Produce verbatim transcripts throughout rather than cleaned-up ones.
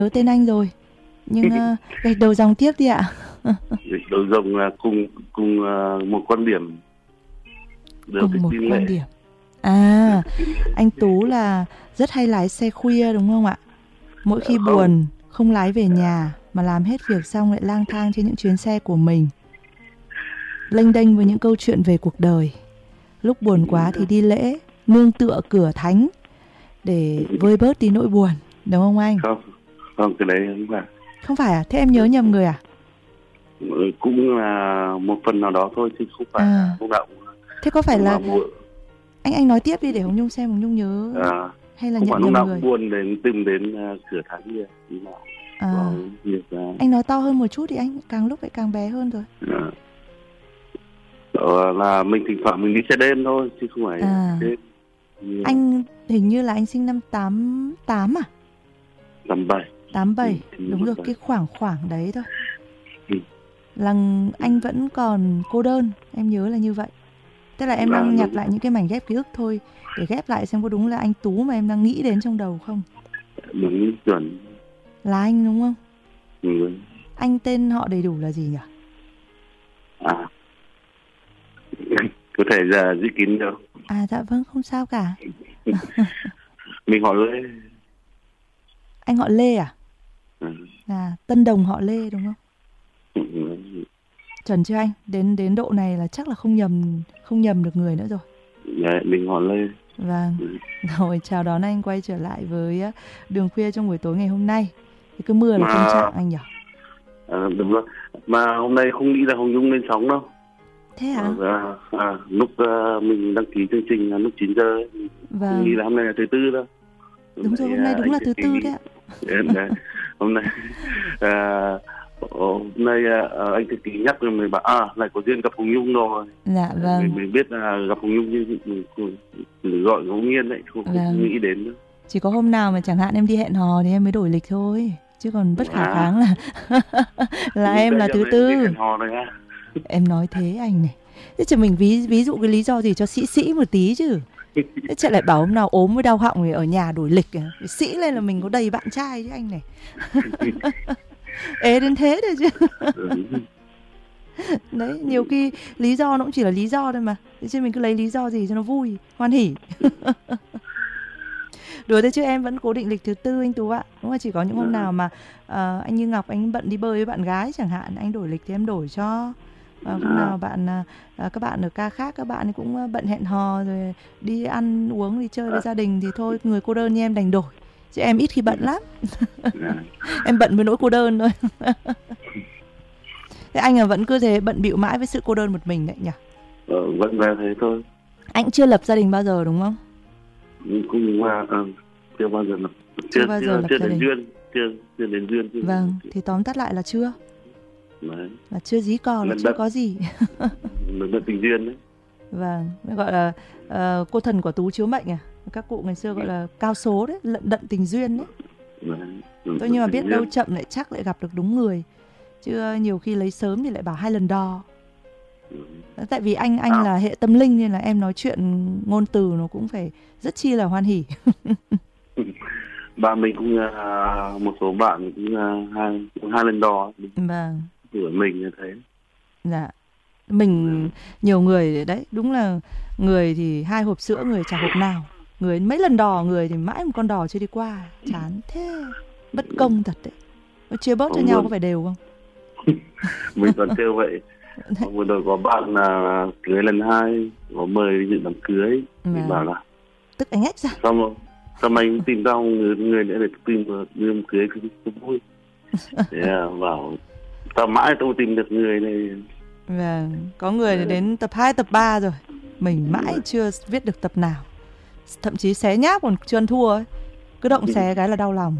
nhớ tên anh rồi. Nhưng uh, gạch đầu dòng tiếp đi ạ. Gạch đầu dòng là cùng cùng uh, một quan điểm. Đều cùng một quan điểm. À, anh Tú là rất hay lái xe khuya đúng không ạ? Mỗi khi không. buồn không lái về nhà mà làm hết việc xong lại lang thang trên những chuyến xe của mình, lênh đênh với những câu chuyện về cuộc đời. Lúc buồn quá thì đi lễ, nương tựa cửa thánh để vơi bớt đi nỗi buồn, đúng không anh? Không, không, cái đấy không phải. Không phải à? Thế em nhớ nhầm người à? Cũng là một phần nào đó thôi chứ không phải à. Không đạo. Thế có phải là anh anh nói tiếp đi để Hồng Nhung xem Hồng Nhung nhớ à, hay là nhận nhầm người. Buồn đến tìm đến uh, cửa thánh gì à. uh... Anh nói to hơn một chút thì anh càng lúc lại càng bé hơn rồi. À. Đó là mình thỉnh thoảng mình đi xe đêm thôi chứ không phải à. đêm. Anh hình như là anh sinh năm tám tám à? tám bảy. tám bảy, ừ, đúng rồi, cái khoảng khoảng đấy thôi. Ừ. Là anh vẫn còn cô đơn, em nhớ là như vậy. Tức là em đang à, nhặt đúng. lại những cái mảnh ghép ký ức thôi để ghép lại xem có đúng là anh Tú mà em đang nghĩ đến trong đầu không. Đúng chuẩn. Là anh đúng không? Ừ. Anh tên họ đầy đủ là gì nhỉ? À, có thể là giữ kín đâu. À dạ vâng, không sao cả. Mình họ Lê. Anh họ Lê à? Ừ. À, Tân Đồng họ Lê đúng không? Ừ. Chuẩn chưa anh? Đến đến độ này là chắc là không nhầm không nhầm được người nữa rồi. Dạ, mình họ Lê. Vâng. Ừ. Rồi chào đón anh quay trở lại với Đường Khuya trong buổi tối ngày hôm nay. Thì cứ mưa là tâm trạng anh nhỉ? À, đúng rồi. Mà hôm nay không nghĩ là Hồng Nhung lên sóng đâu. Thế hả? À, à, lúc uh, mình đăng ký chương trình là lúc chín giờ. Vâng. Không nghĩ là hôm nay là thứ tư đâu. Hôm đúng rồi, hôm nay đúng là thứ tư đấy ạ. Đấy, hôm nay à, hôm nay à, anh thư ký nhắc rồi mình bảo à lại có duyên gặp Hồng Nhung rồi. Dạ vâng. Mình, mình biết là gặp Hồng Nhung như mình gọi ngẫu nhiên đấy, không, vâng. không nghĩ đến nữa. Chỉ có hôm nào mà chẳng hạn em đi hẹn hò thì em mới đổi lịch thôi, chứ còn bất khả à. kháng là là em là thứ tư. Em nói thế anh này. Thế chứ mình ví ví dụ cái lý do gì cho sĩ sĩ một tí chứ. Thế chạy lại bảo hôm nào ốm với đau họng thì ở nhà đổi lịch à. Sĩ lên là mình có đầy bạn trai chứ anh này. Ế đến thế thôi chứ. Đấy, nhiều khi lý do nó cũng chỉ là lý do thôi mà. Thế chứ mình cứ lấy lý do gì cho nó vui, hoan hỉ. Đùa thế chứ em vẫn cố định lịch thứ tư anh Tú ạ. Đúng là chỉ có những hôm nào mà uh, anh Như Ngọc anh bận đi bơi với bạn gái chẳng hạn, anh đổi lịch thì em đổi cho. Và hôm nào bạn uh, các bạn ở ca khác các bạn cũng bận hẹn hò rồi đi ăn uống đi chơi với gia đình thì thôi, người cô đơn như em đành đổi. Chứ em ít khi bận lắm. Em bận với nỗi cô đơn thôi. Thế anh là vẫn cứ thế bận bịu mãi với sự cô đơn một mình đấy nhỉ? Ờ, vẫn là thế thôi. Anh chưa lập gia đình bao giờ đúng không? Cũng uh, chưa bao giờ lập chưa, chưa bao giờ chưa, lập chưa gia đình. Duyên, chưa chưa đến duyên. Chưa vâng, thì tóm tắt lại là chưa. Đấy. Là chưa dí cò là chưa đất, có gì. Lần đất tình duyên đấy. Vâng, gọi là uh, cô thần quả Tú chiếu mệnh à. Các cụ ngày xưa gọi là cao số đấy, lận đận tình duyên đấy. Đấy. Tôi nhưng mà biết đâu chậm lại chắc lại gặp được đúng người. Chứ nhiều khi lấy sớm thì lại bảo hai lần đo. Ừ. Tại vì anh anh à. là hệ tâm linh nên là em nói chuyện ngôn từ nó cũng phải rất chi là hoan hỉ. Bạn mình cũng uh, một số bạn cũng uh, hai cũng hai lần đo. Vâng. Của mình như thế. Dạ. Mình ừ. nhiều người đấy, đúng là người thì hai hộp sữa, người chả hộp nào. Người mấy lần đò, người thì mãi một con đò chưa đi qua. Chán thế. Bất công thật đấy. Nó chia bớt cho không nhau luôn. Có phải đều không? Mình còn kêu vậy. Vừa rồi có bạn là cưới lần hai, có mời đi dự đám cưới. Mình à. bảo là tức anh ếch ra. Sao mà sao mà anh tìm ra người, người nữa để tìm đưa đám cưới không vui. Thế là bảo tao mãi tao tìm được người này. Vâng, có người thì đến tập hai, tập ba rồi. Mình mãi chưa viết được tập nào. Thậm chí xé nháp còn chưa ăn thua ấy. Cứ động xé cái là đau lòng.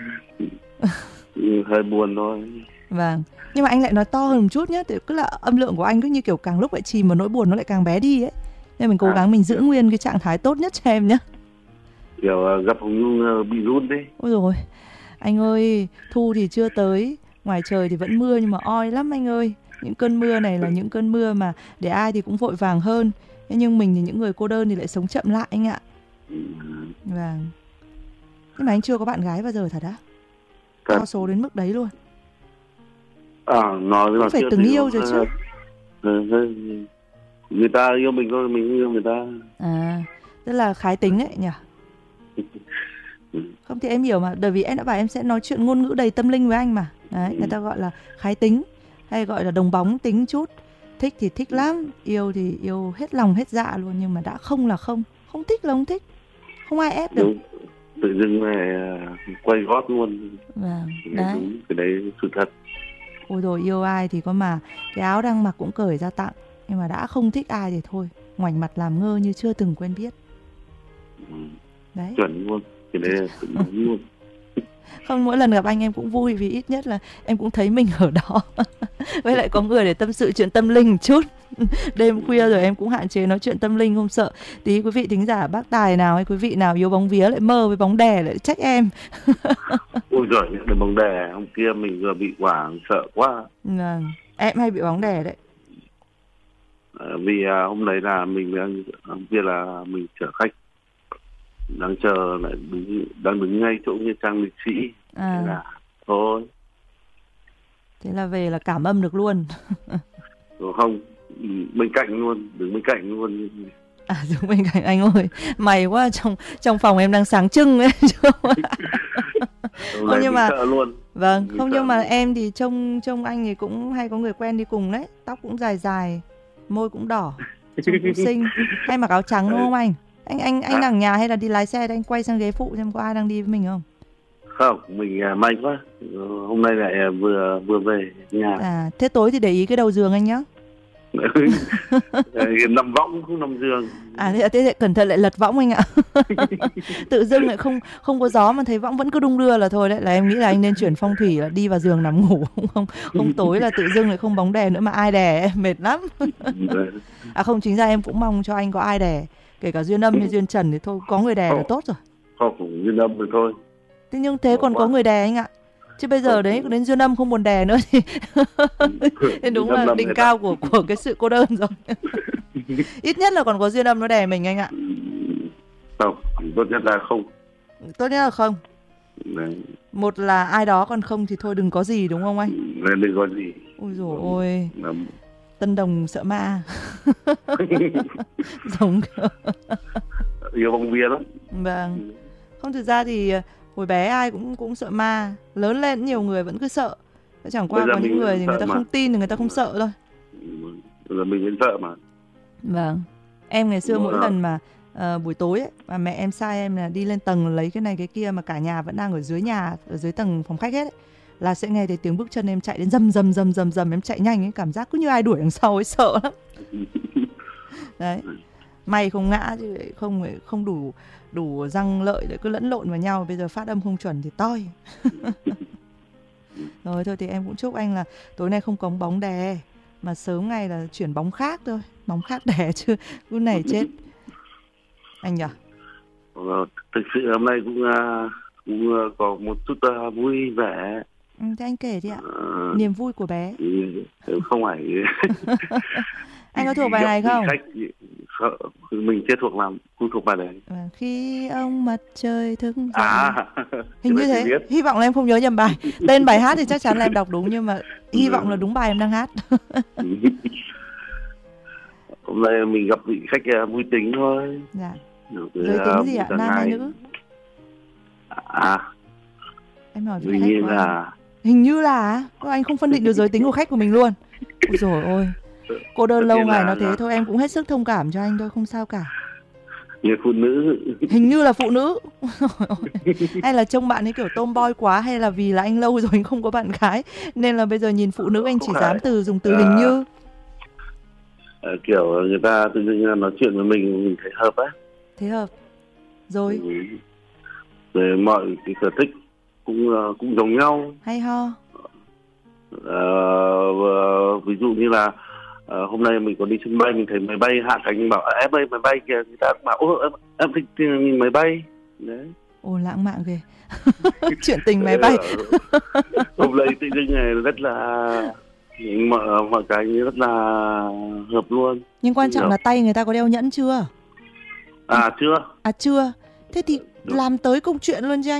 Hơi buồn thôi. Vâng, nhưng mà anh lại nói to hơn một chút nhé. Cứ là âm lượng của anh cứ như kiểu càng lúc lại chìm mà nỗi buồn nó lại càng bé đi ấy. Nên mình cố à. gắng mình giữ nguyên cái trạng thái tốt nhất cho em nhé. Kiểu gặp Hồng Nhung bị run đấy. Ôi dồi, anh ơi, thu thì chưa tới. Ngoài trời thì vẫn mưa nhưng mà oi lắm anh ơi. Những cơn mưa này là những cơn mưa mà để ai thì cũng vội vàng hơn. Thế nhưng mình thì những người cô đơn thì lại sống chậm lại anh ạ. Vâng. Nhưng mà anh chưa có bạn gái bao giờ thật á? cao số đến mức đấy luôn. À, nói là phải từng yêu rồi chứ. Người ta yêu mình thôi, mình yêu người ta. À, tức là khái tính ấy nhỉ? Không thì em hiểu mà, bởi vì em đã bảo em sẽ nói chuyện ngôn ngữ đầy tâm linh với anh mà. Đấy, người ta gọi là khái tính, hay gọi là đồng bóng tính chút. Thích thì thích lắm, yêu thì yêu hết lòng hết dạ luôn, nhưng mà đã không là không, không thích là không thích, không ai ép được. Đúng. Tự dưng này quay gót luôn. Vâng, đấy. Đúng, cái đấy sự thật. Ôi rồi yêu ai thì có mà cái áo đang mặc cũng cởi ra tặng, nhưng mà đã không thích ai thì thôi, ngoảnh mặt làm ngơ như chưa từng quen biết. Ừ. Đấy. Chuẩn luôn, cái đấy là đúng luôn. Không, mỗi lần gặp anh em cũng vui vì ít nhất là em cũng thấy mình ở đó. Với lại có người để tâm sự chuyện tâm linh một chút. Đêm khuya rồi em cũng hạn chế nói chuyện tâm linh, không sợ tí quý vị thính giả bác tài nào hay quý vị nào yêu bóng vía lại mơ với bóng đè lại trách em. Ôi giời, những bóng đè hôm kia mình vừa bị quảng sợ quá. Vâng, em hay bị bóng đè đấy. À, vì à, hôm đấy là mình đang hôm kia là mình chở khách, đang chờ lại đứng đang đứng ngay chỗ nghĩa trang liệt sĩ. À. Thế là thôi. Thế là về là cảm âm được luôn. Không, bên cạnh luôn, đứng bên cạnh luôn. À, đứng bên cạnh anh ơi, may quá, trong trong phòng em đang sáng trưng ấy. Không, nhưng mà luôn. Vâng, mình không nhưng mà em thì trông trông anh thì cũng hay có người quen đi cùng đấy, tóc cũng dài dài, môi cũng đỏ, trông cũng xinh, hay mặc áo trắng đúng không anh? Anh anh anh à? Ở nhà hay là đi lái xe đây, anh quay sang ghế phụ xem có ai đang đi với mình không? Không, mình à, may quá, hôm nay lại vừa vừa về nhà. À, thế tối thì để ý cái đầu giường anh nhá. Nằm võng không nằm giường. À thế, thế cẩn thận lại lật võng anh ạ. Tự dưng lại không không có gió mà thấy võng vẫn cứ đung đưa là thôi đấy, là em nghĩ là anh nên chuyển phong thủy là đi vào giường nằm ngủ, không không không tối là tự dưng lại không bóng đè nữa mà ai đè em mệt lắm. À không, chính ra em cũng mong cho anh có ai đè, kể cả duyên âm hay duyên trần thì thôi có người đè là tốt rồi. Không, duyên âm rồi thôi. Thế nhưng thế còn có người đè anh ạ. Chứ bây giờ đấy đến duyên âm không buồn đè nữa thì nên đúng là đỉnh cao của của cái sự cô đơn rồi. Ít nhất là còn có duyên âm nó đè mình anh ạ. Không, tốt nhất là không. Tốt nhất là không. Đấy. Một là ai đó, còn không thì thôi đừng có gì đúng không anh? Đừng có gì. Ôi dồi ôi. Tân đồng sợ ma. Giống yêu bóng vía lắm. Vâng. Không, thực ra thì hồi bé ai cũng cũng sợ ma, lớn lên nhiều người vẫn cứ sợ. Chẳng qua có những người thì người ta mà không tin thì người ta không sợ thôi. Bây giờ mình vẫn sợ mà. Vâng. Em ngày xưa mỗi lần mà uh, buổi tối ấy, mà mẹ em sai em là đi lên tầng lấy cái này cái kia mà cả nhà vẫn đang ở dưới nhà, ở dưới tầng phòng khách hết ấy, là sẽ nghe thấy tiếng bước chân em chạy đến rầm rầm rầm rầm rầm, em chạy nhanh ấy, cảm giác cứ như ai đuổi đằng sau ấy, sợ lắm. Đấy. May không ngã chứ không không đủ đủ răng lợi để cứ lẫn lộn vào nhau, bây giờ phát âm không chuẩn thì toi. Rồi thôi thì em cũng chúc anh là tối nay không có bóng đè, mà sớm ngày là chuyển bóng khác thôi, bóng khác đè chứ cứ này chết anh nhỉ. Ờ, thực sự hôm nay cũng cũng có một chút uh, vui vẻ. Ừ, thế anh kể đi ạ. Ờ, niềm vui của bé. Không phải. Anh có thuộc bài này không? Khách, mình chưa thuộc làm, không thuộc bài này. À, khi ông mặt trời thức dậy. À, hình như thế. Hy vọng là em không nhớ nhầm bài. Tên bài hát thì chắc chắn là em đọc đúng, nhưng mà hy vọng là đúng bài em đang hát. Hôm nay mình gặp vị khách vui tính thôi. Dạ. Giới tính gì ạ? Nam hay nữ? À, em hỏi vị khách là... Hình như là anh không phân định được giới tính của khách của mình luôn. Ôi dồi ôi, cô đơn lâu ngày nó thế là... thôi, em cũng hết sức thông cảm cho anh thôi, không sao cả. Như phụ nữ. Hình như là phụ nữ. Hay là trông bạn ấy kiểu tomboy quá, hay là vì là anh lâu rồi anh không có bạn gái nên là bây giờ nhìn phụ nữ anh chỉ dám từ dùng từ à... hình như. À, kiểu người ta tự nhiên nói chuyện với mình mình thấy hợp á. Thế hợp. Rồi. Về mọi cái sở thích cũng cũng giống nhau. Hay ho. À, ví dụ như là à, hôm nay mình có đi sân bay, mình thấy máy bay hạ cánh, mình bảo em ơi máy bay kìa, người ta bảo ô em, em thích nhìn máy bay. Đấy. Ồ, lãng mạn ghê. Chuyện tình máy bay. Hôm nay tự nhiên này rất là mọi, mọi cái rất là hợp luôn. Nhưng quan trọng là tay người ta có đeo nhẫn chưa? À chưa. À chưa. Thế thì được. Làm tới công chuyện luôn chứ anh.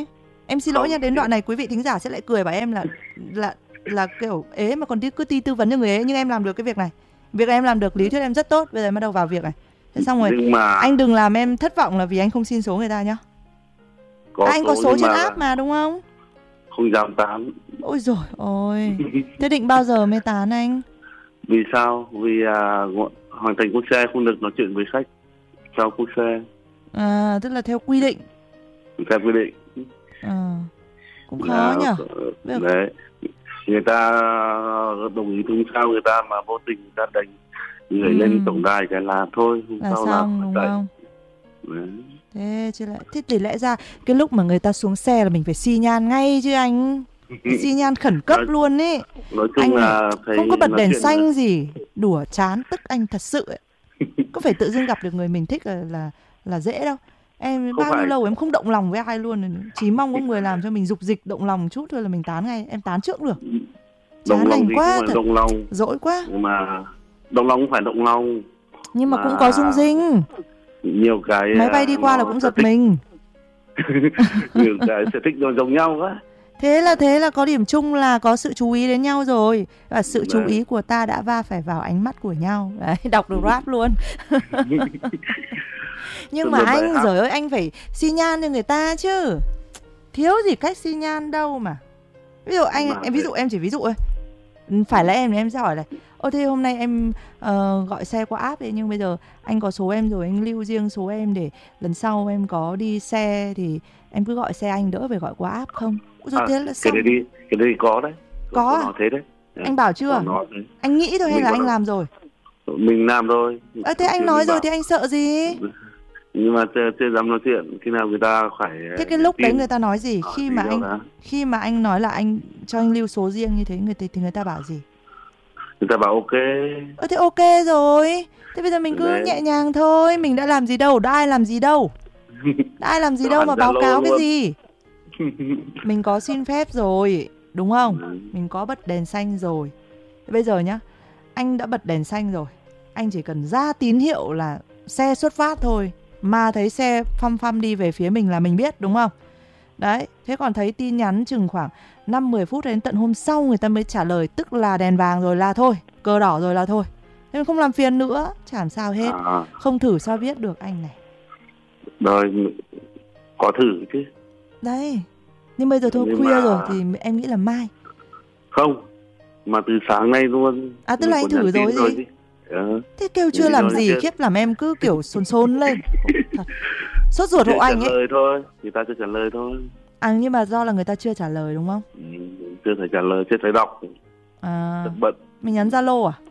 Em xin lỗi Không. nha, đến đoạn này quý vị thính giả sẽ lại cười bảo em là là là kiểu ế mà còn đi cứ đi tư vấn cho người ấy, nhưng em làm được cái việc này. Việc này em làm được, lý thuyết em rất tốt, bây giờ em bắt đầu vào việc này. Thế xong rồi Nhưng mà anh đừng làm em thất vọng là vì anh không xin số người ta nhá. có À, anh có số nhưng trên mà app mà đúng không? không dám tán. Ôi dồi ôi. Thế định bao giờ mới tán anh? Vì sao? Vì à, Hoàng Thành Quốc xe không được nói chuyện với khách sau quốc xe. À, tức là theo quy định. Theo quy định. À, cũng khó Là, nhở. Đấy. Người ta đồng ý không sao, người ta mà vô tình người ta đánh người ừ. lên tổng đài cái là thôi, không là sao xong đúng tại. không? Đấy. Thế chứ lại thế thì lẽ ra cái lúc mà người ta xuống xe là mình phải xi nhan ngay chứ anh. Xi nhan khẩn cấp nói, luôn ý. Nói chung anh là thầy không có bật đèn xanh là... gì, đùa chán tức anh thật sự ấy. Có phải tự dưng gặp được người mình thích là là, là dễ đâu. Em không bao nhiêu phải... lâu em không động lòng với ai luôn, chỉ mong có người làm cho mình dục dịch động lòng chút thôi là mình tán ngay, em tán trước được. Động lòng thì quá, thật động lòng. Dỗi quá. Nhưng mà động lòng không phải động lòng. Nhưng mà, mà cũng có rung rinh. Nhiều cái máy bay đi qua là cũng giật thích. Mình. Nhiều cái sở thích nó giống nhau quá. Thế là thế là có điểm chung là có sự chú ý đến nhau rồi. Và sự Đấy. chú ý của ta đã va phải vào ánh mắt của nhau. Đấy, đọc được rap luôn. Nhưng mà anh, giời ơi, anh phải xi nhan cho người ta chứ. Thiếu gì cách xi nhan đâu mà. Ví dụ anh, em ví dụ em chỉ ví dụ thôi. Phải là em thì em sẽ hỏi này. Ô thế hôm nay em uh, gọi xe qua app ấy, nhưng bây giờ anh có số em rồi, anh lưu riêng số em để lần sau em có đi xe thì em cứ gọi xe anh, đỡ phải gọi qua app không? Rồi à, thế là xong. Cái đấy đi, cái đấy có đấy. Có à? Nó thế đấy. Anh bảo chưa? Anh nghĩ thôi hay mình là anh nói. Làm rồi? Mình làm rồi. À, thế anh nói rồi bảo. Thì anh sợ gì? Nhưng mà chưa dám nói chuyện, khi nào người ta phải. Thế cái lúc tin. Đấy người ta nói gì? Khi mà anh đã. Khi mà anh nói là anh cho anh lưu số riêng như thế, người thì người ta bảo gì? Người ta bảo ok. Ờ thế ok rồi. Thế bây giờ mình cứ Đấy. nhẹ nhàng thôi, mình đã làm gì đâu, đã ai làm gì đâu. Đã ai làm gì đâu mà báo cáo luôn. Cái gì? Mình có xin phép rồi, đúng không? Ừ. Mình có bật đèn xanh rồi. Thế bây giờ nhá, anh đã bật đèn xanh rồi, anh chỉ cần ra tín hiệu là xe xuất phát thôi, mà thấy xe phăm phăm đi về phía mình là mình biết, đúng không? Đấy, thế còn thấy tin nhắn chừng khoảng năm mười phút đến tận hôm sau người ta mới trả lời, tức là đèn vàng rồi là thôi, cờ đỏ rồi là thôi. Thế mình không làm phiền nữa, chả làm sao hết. À. Không thử sao biết được anh này. Rồi, có thử chứ. Đấy, nhưng bây giờ thôi nhưng khuya mà... rồi thì em nghĩ là mai. Không, mà từ sáng nay luôn. À tức là anh thử rồi gì? Rồi ừ. Thế kêu chưa làm gì, khiếp làm em cứ kiểu xôn xôn lên. Thật. Sốt ruột hộ anh ấy. Trả lời thôi, người ta chưa trả lời thôi. À nhưng mà do là người ta chưa trả lời đúng không? Ừ, chưa thể trả lời, chưa thấy đọc. À. Thật bận. Mình nhắn Zalo à?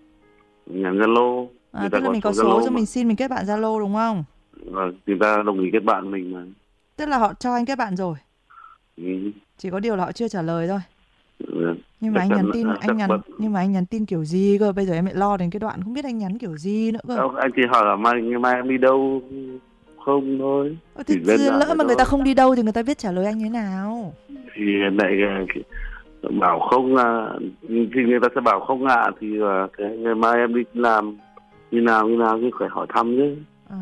Nhắn Zalo. À tức là mình có số cho mình xin mình kết bạn Zalo đúng không? Vâng, người ta đồng ý kết bạn mình mà. Tức là họ cho anh kết bạn rồi. Ừ. Chỉ có điều là họ chưa trả lời thôi. Ừ. Nhưng mà anh nhắn tin, anh nhắn, nhưng mà anh nhắn tin kiểu gì cơ? Bây giờ em lại lo đến cái đoạn không biết anh nhắn kiểu gì nữa cơ. Không, anh chỉ hỏi là mai mai em đi đâu không thôi. Ờ, thì lỡ mà người ta không đi đâu thì người ta biết trả lời anh thế nào? Thì lại bảo không à, thì người ta sẽ bảo không ạ, à, thì cái ngày mai em đi làm như nào như nào thì phải hỏi thăm chứ. À.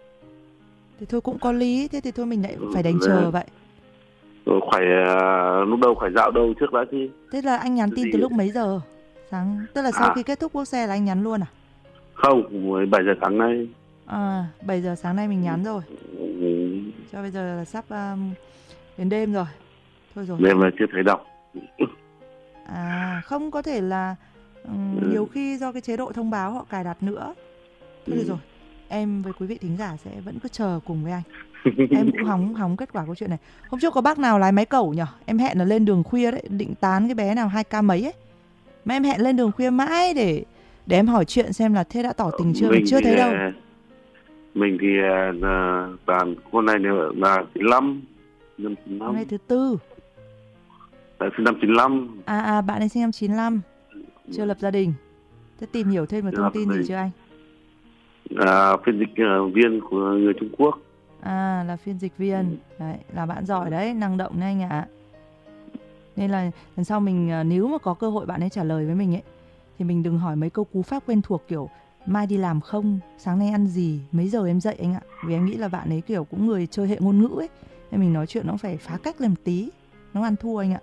Thì thôi cũng có lý, thế thì thôi mình lại phải đánh chờ vậy. Phải uh, lúc đầu phải dạo đầu trước đã chứ. Thế là anh nhắn tin gì? Từ lúc mấy giờ? Sáng, tức là sau à. khi kết thúc quốc xe là anh nhắn luôn à? Không, mới bảy giờ sáng nay. À, bảy giờ sáng nay mình nhắn rồi. Ừ. Cho bây giờ là sắp um, đến đêm rồi. Thôi rồi. Đêm là chưa thấy đọc. À, không có thể là um, ừ. nhiều khi do cái chế độ thông báo họ cài đặt nữa. Thôi ừ. được rồi. Em với quý vị thính giả sẽ vẫn cứ chờ cùng với anh. Em cũng hóng hóng kết quả câu chuyện này. Hôm trước có bác nào lái máy cẩu nhỉ? Em hẹn là lên đường khuya đấy, định tán cái bé nào hai k mấy ấy. Mà em hẹn lên đường khuya mãi để để em hỏi chuyện xem là thế đã tỏ tình chưa, mình chưa thấy đâu. Mình thì uh, tán con này là chín lăm, năm chín lăm. Hôm nay thứ tư. Tại sinh năm chín lăm. À à bạn ấy sinh năm chín lăm. Chưa lập gia đình. Thế tìm hiểu thêm một thông tin gì chưa anh? À, phiên dịch uh, viên của người Trung Quốc. À là phiên dịch viên. Đấy, là bạn giỏi đấy, năng động đấy anh ạ. À. Nên là lần sau mình nếu mà có cơ hội bạn ấy trả lời với mình ấy thì mình đừng hỏi mấy câu cú pháp quen thuộc kiểu mai đi làm không, sáng nay ăn gì, mấy giờ em dậy anh ạ. Vì em nghĩ là bạn ấy kiểu cũng người chơi hệ ngôn ngữ ấy, nên mình nói chuyện nó phải phá cách lên một tí, nó ăn thua anh ạ.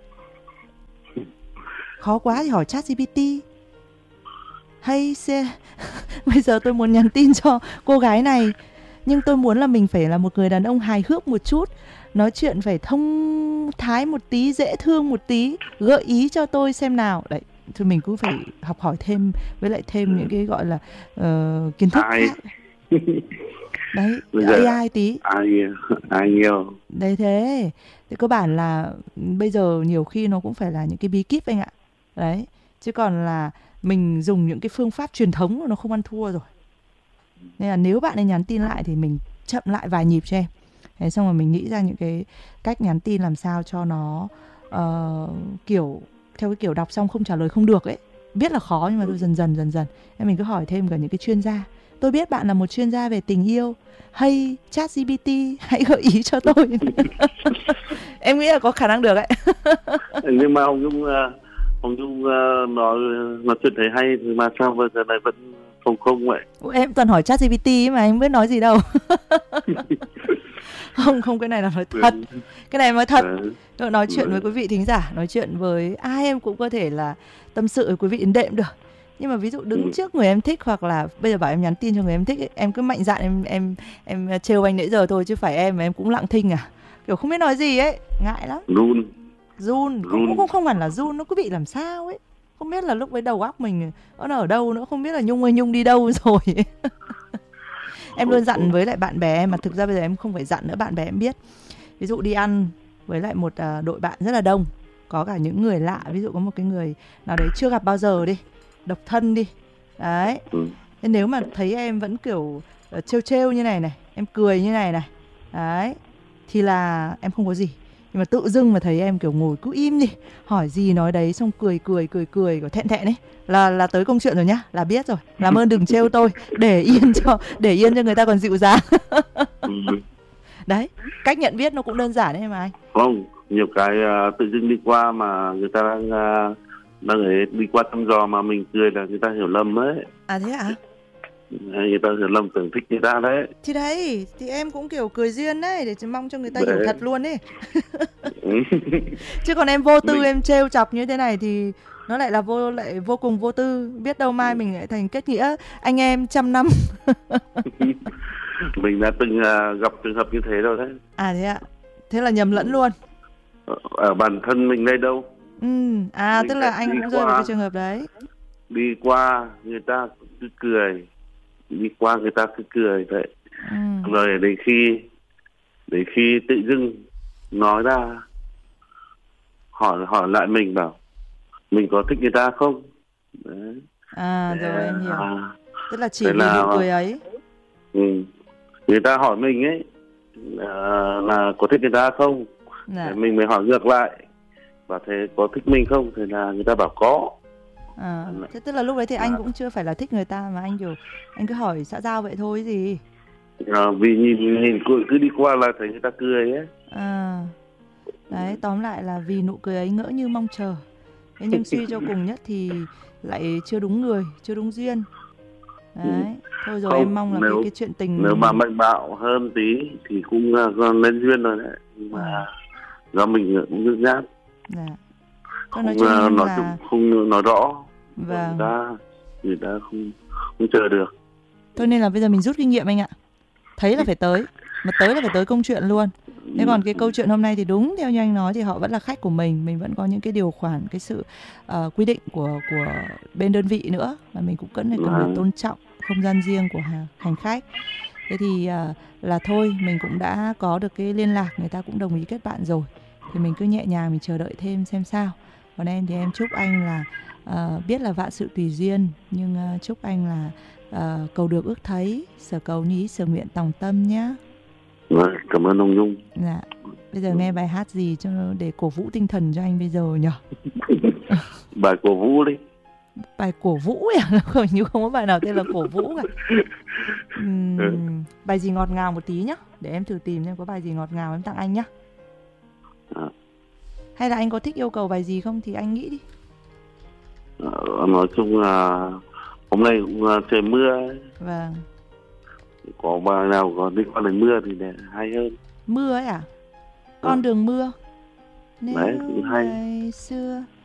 Khó quá thì hỏi ChatGPT. Hay xe bây giờ tôi muốn nhắn tin cho cô gái này, nhưng tôi muốn là mình phải là một người đàn ông hài hước một chút, nói chuyện phải thông thái một tí, dễ thương một tí, gợi ý cho tôi xem nào. Đấy, thì mình cũng phải học hỏi thêm, với lại thêm những cái gọi là uh, kiến thức ai? khác. Đấy, a i tí. Ai ai nhiều. Đấy thế. Thì cơ bản là bây giờ nhiều khi nó cũng phải là những cái bí kíp anh ạ. Đấy, chứ còn là mình dùng những cái phương pháp truyền thống nó không ăn thua rồi. Nên là nếu bạn ấy nhắn tin lại thì mình chậm lại vài nhịp cho em. Thế xong rồi mình nghĩ ra những cái cách nhắn tin làm sao cho nó uh, kiểu theo cái kiểu đọc xong không trả lời không được ấy. Biết là khó nhưng mà tôi dần dần dần dần. Nên mình cứ hỏi thêm cả những cái chuyên gia. Tôi biết bạn là một chuyên gia về tình yêu. Hay ChatGPT, hãy gợi ý cho tôi. Em nghĩ là có khả năng được ấy. Nhưng mà Hồng Nhung Hồng Nhung nói nói chuyện thấy hay thì mà sao bây giờ này vẫn không không vậy? Em toàn hỏi ChatGPT mà em biết nói gì đâu. Không, không, cái này là nói thật. Cái này nói thật. Ừ. Nói chuyện với quý vị thính giả, nói chuyện với ai em cũng có thể là tâm sự với quý vị đến đệm được. Nhưng mà ví dụ đứng trước người em thích, hoặc là bây giờ bảo em nhắn tin cho người em thích ấy, em cứ mạnh dạn em em em trêu anh nãy giờ thôi, chứ phải em mà em cũng lặng thinh à, kiểu không biết nói gì ấy, ngại lắm. Run. Run, cũng không không hẳn là run, nó cứ bị làm sao ấy, không biết là lúc ấy đầu óc mình nó ở đâu nữa, không biết là Nhung ơi Nhung đi đâu rồi. Em luôn dặn với lại bạn bè em, mà thực ra bây giờ em không phải dặn nữa, bạn bè em biết. Ví dụ đi ăn với lại một uh, đội bạn rất là đông, có cả những người lạ, ví dụ có một cái người nào đấy chưa gặp bao giờ đi, độc thân đi, đấy. Nên nếu mà thấy em vẫn kiểu uh, trêu trêu như này này, em cười như này này, đấy, thì là em không có gì. Nhưng mà tự dưng mà thấy em kiểu ngồi cứ im đi, hỏi gì nói đấy, xong cười cười cười cười kiểu thẹn thẹn ấy, là là tới công chuyện rồi nhá, là biết rồi. Làm ơn đừng trêu tôi, để yên cho để yên cho người ta còn dịu dàng. Đấy, cách nhận biết nó cũng đơn giản đấy mà anh. Không, nhiều cái uh, tự dưng đi qua mà người ta đang uh, đang ấy, đi qua thăm dò mà mình cười là người ta hiểu lầm ấy. À thế ạ? Người ta hiểu lầm, tưởng thích người ta đấy. Thì đấy, thì em cũng kiểu cười duyên đấy, để chỉ mong cho người ta đấy. Hiểu thật luôn ấy. Chứ còn em vô tư, mình... em trêu chọc như thế này thì nó lại là vô lại vô cùng vô tư. Biết đâu mai mình lại thành kết nghĩa anh em trăm năm. Mình đã từng uh, gặp trường hợp như thế rồi đấy. À thế ạ? Thế là nhầm lẫn luôn. Ở, ở bản thân mình đây đâu. Ừ, à mình tức là anh cũng rơi vào cái trường hợp đấy. Đi qua người ta cứ cười, đi qua người ta cứ cười vậy. Ừ. Rồi đến khi đến khi tự dưng nói ra, hỏi hỏi lại mình bảo mình có thích người ta không? Đấy. À rồi để, em hiểu. À, tức là chỉ vì là, nụ cười ấy. Ừ. Người ta hỏi mình ấy là, là có thích người ta không? Dạ. Mình mới hỏi ngược lại, và thế có thích mình không? Thì là người ta bảo có. À, thế tức là lúc đấy thì anh à. cũng chưa phải là thích người ta, mà anh kiểu anh cứ hỏi xã giao vậy thôi gì. À, vì nhìn nhìn cứ, cứ đi qua là thấy người ta cười ấy. À, đấy, tóm lại là vì nụ cười ấy ngỡ như mong chờ. Thế nhưng suy cho cùng nhất thì lại chưa đúng người, chưa đúng duyên. Đấy, thôi rồi. Không, em mong là nếu, cái, cái chuyện tình nếu mà mạnh bạo hơn tí thì cũng uh, lên duyên rồi đấy. Nhưng mà à. do mình cũng nhút nhát. Dạ. Không, nói chung uh, nói là... chung không nói rõ. Vâng. Người ta, người ta không, không chờ được. Thôi nên là bây giờ mình rút kinh nghiệm anh ạ. Thấy là phải tới, mà tới là phải tới công chuyện luôn. Thế còn cái câu chuyện hôm nay thì đúng theo như anh nói thì họ vẫn là khách của mình, mình vẫn có những cái điều khoản, cái sự uh, quy định của của bên đơn vị nữa, và mình cũng cần phải cần phải tôn trọng không gian riêng của hành, hành khách. Thế thì uh, là thôi, mình cũng đã có được cái liên lạc, người ta cũng đồng ý kết bạn rồi, thì mình cứ nhẹ nhàng mình chờ đợi thêm xem sao. Còn em thì em chúc anh là uh, biết là vạn sự tùy duyên, nhưng uh, chúc anh là uh, cầu được ước thấy, sở cầu ní sở nguyện tòng tâm nhé. Cảm ơn ông Nhung. Dạ. Bây giờ nghe bài hát gì cho để cổ vũ tinh thần cho anh bây giờ nhỉ? Bài cổ vũ đi. Bài cổ vũ à? Không, như không có bài nào tên là cổ vũ cả. Uhm, ừ. Bài gì ngọt ngào một tí nhá, để em thử tìm xem có bài gì ngọt ngào em tặng anh nhá. À. Hay là anh có thích yêu cầu bài gì không thì anh nghĩ đi. À, nói chung là hôm nay cũng trời mưa ấy. Vâng. Có bài nào có liên quan đến mưa thì để hay hơn. Mưa ấy à? Con đường mưa. Nếu Đấy, cũng hay. ngày xưa